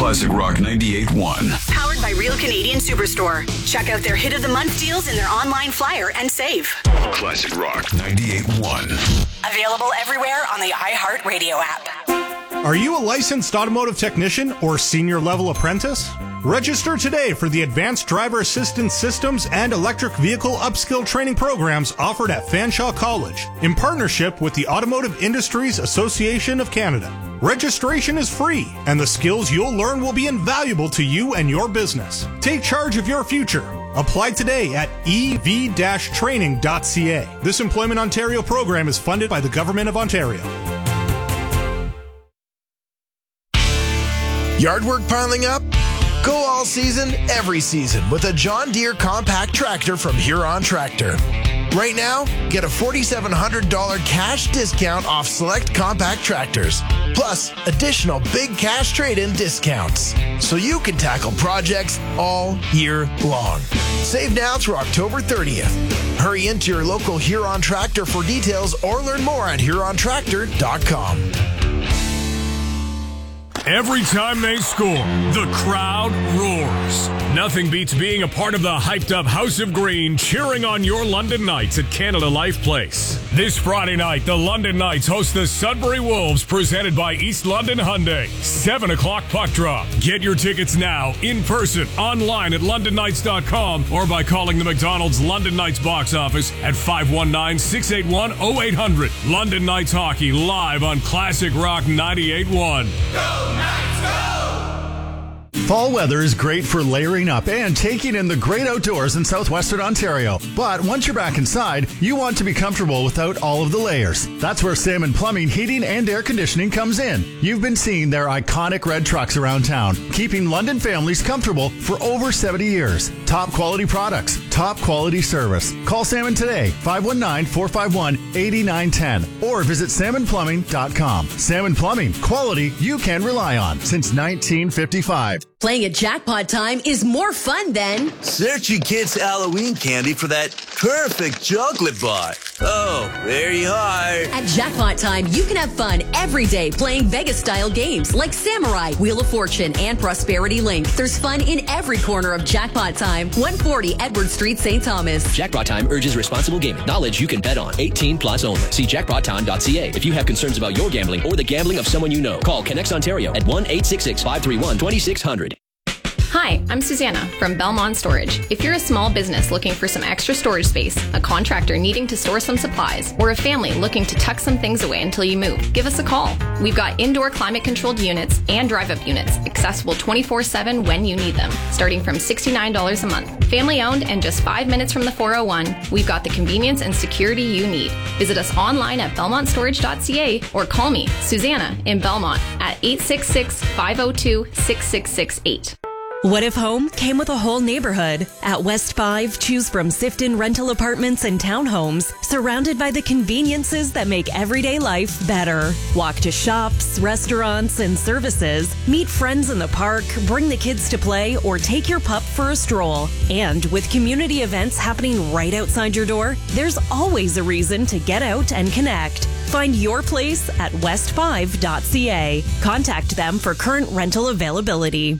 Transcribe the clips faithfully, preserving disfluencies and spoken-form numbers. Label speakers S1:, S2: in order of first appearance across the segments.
S1: Classic Rock ninety-eight point one.
S2: Powered by Real Canadian Superstore. Check out their Hit of the Month deals in their online flyer and save.
S1: Classic Rock ninety-eight point one.
S2: Available everywhere on the iHeartRadio app.
S3: Are you a licensed automotive technician or senior level apprentice? Register today for the Advanced Driver Assistance Systems and Electric Vehicle Upskill Training programs offered at Fanshawe College in partnership with the Automotive Industries Association of Canada. Registration is free, and the skills you'll learn will be invaluable to you and your business. Take charge of your future. Apply today at e v dash training dot c a. This Employment Ontario program is funded by the Government of Ontario.
S4: Yard work piling up? Go all season, every season with a John Deere compact tractor from Huron Tractor. Right now, get a four thousand seven hundred dollars cash discount off select compact tractors, plus additional big cash trade-in discounts, so you can tackle projects all year long. Save now through October thirtieth. Hurry into your local Huron Tractor for details or learn more at huron tractor dot com.
S5: Every time they score, the crowd roars. Nothing beats being a part of the hyped-up House of Green cheering on your London Knights at Canada Life Place. This Friday night, the London Knights host the Sudbury Wolves, presented by East London Hyundai. seven o'clock puck drop. Get your tickets now, in person, online at london knights dot com, or by calling the McDonald's London Knights box office at five one nine, six eight one, oh eight hundred. London Knights Hockey, live on Classic Rock ninety-eight point one.
S6: Go Knights, go!
S7: Fall weather is great for layering up and taking in the great outdoors in southwestern Ontario. But once you're back inside, you want to be comfortable without all of the layers. That's where Salmon Plumbing Heating and Air Conditioning comes in. You've been seeing their iconic red trucks around town, keeping London families comfortable for over seventy years. Top quality products, top quality service. Call Salmon today, five one nine, four five one, eight nine one zero, or visit salmon plumbing dot com. Salmon Plumbing, quality you can rely on since nineteen fifty-five.
S8: Playing at Jackpot Time is more fun than
S9: searching kids' Halloween candy for that perfect chocolate bar. Oh, there you are.
S8: At Jackpot Time, you can have fun every day playing Vegas-style games like Samurai, Wheel of Fortune, and Prosperity Link. There's fun in every corner of Jackpot Time. one forty Edward Street, Saint Thomas.
S10: Jackpot Time urges responsible gaming. Knowledge you can bet on. eighteen plus only. See jackpot time dot c a if you have concerns about your gambling or the gambling of someone you know. Call Connects Ontario at one eight six six, five three one, two six zero zero.
S11: Hi, I'm Susanna from Belmont Storage. If you're a small business looking for some extra storage space, a contractor needing to store some supplies, or a family looking to tuck some things away until you move, give us a call. We've got indoor climate-controlled units and drive-up units, accessible twenty-four seven when you need them, starting from sixty-nine dollars a month. Family-owned and just five minutes from the four oh one, we've got the convenience and security you need. Visit us online at belmont storage dot c a or call me, Susanna, in Belmont at eight six six, five oh two, six six six eight.
S12: What if home came with a whole neighborhood? At West five, choose from Sifton rental apartments and townhomes, surrounded by the conveniences that make everyday life better. Walk to shops, restaurants, and services, meet friends in the park, bring the kids to play, or take your pup for a stroll. And with community events happening right outside your door, there's always a reason to get out and connect. Find your place at west five dot c a. Contact them for current rental availability.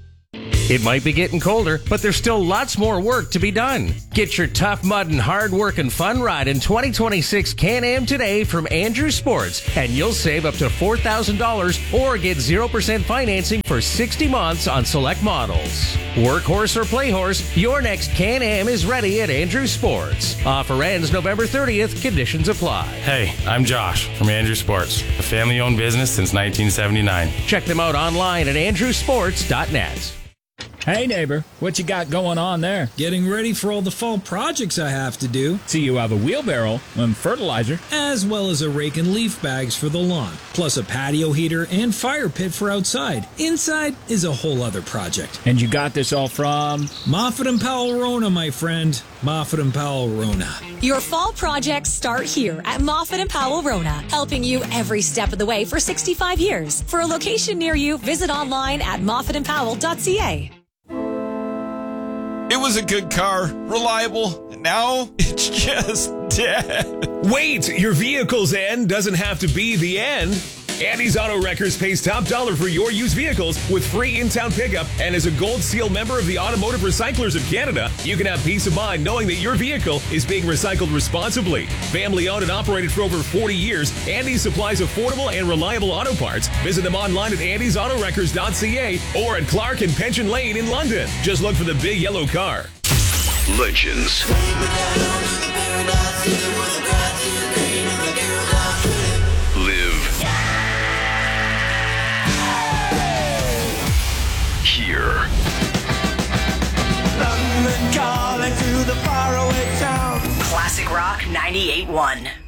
S13: It might be getting colder, but there's still lots more work to be done. Get your tough mud and hard work and fun ride in twenty twenty-six Can-Am today from Andrew Sports, and you'll save up to four thousand dollars or get zero percent financing for sixty months on select models. Workhorse or Playhorse, your next Can-Am is ready at Andrew Sports. Offer ends November thirtieth. Conditions apply.
S14: Hey, I'm Josh from Andrew Sports, a family-owned business since nineteen seventy-nine.
S13: Check them out online at andrew sports dot net.
S15: Hey neighbor, what you got going on there?
S16: Getting ready for all the fall projects I have to do.
S15: See, you have a wheelbarrow and fertilizer.
S16: As well as a rake and leaf bags for the lawn. Plus a patio heater and fire pit for outside. Inside is a whole other project.
S15: And you got this all from?
S16: Moffat and Powell Rona, my friend. Moffat and Powell Rona.
S17: Your fall projects start here at Moffat and Powell Rona, helping you every step of the way for sixty-five years. For a location near you, visit online at moffat and powell dot c a.
S18: It was a good car, reliable, and now it's just dead.
S19: Wait, your vehicle's end doesn't have to be the end.
S5: Andy's Auto Wreckers pays top dollar for your used vehicles with free in-town pickup, and as a Gold Seal member of the Automotive Recyclers of Canada, you can have peace of mind knowing that your vehicle is being recycled responsibly. Family owned and operated for over forty years, Andy's supplies affordable and reliable auto parts. Visit them online at andys auto wreckers dot c a or at Clark and Pension Lane in London. Just look for the big yellow car.
S1: Legends. Live here.
S6: London calling to the faraway town.
S2: Classic Rock ninety-eight point one.